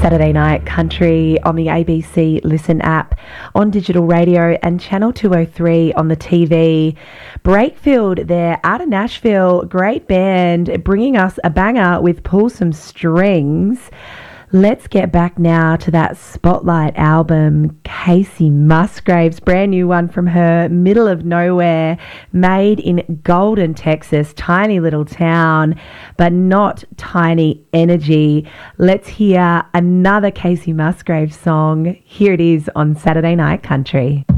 Saturday Night Country on the ABC Listen app, on digital radio and Channel 203 on the TV. Breakfield there out of Nashville, great band bringing us a banger with Pull Some Strings. Let's get back now to that Spotlight album, Kacey Musgraves, brand new one from her, Middle of Nowhere, made in Golden, Texas, tiny little town, but not tiny energy. Let's hear another Kacey Musgraves song. Here it is on Saturday Night Country.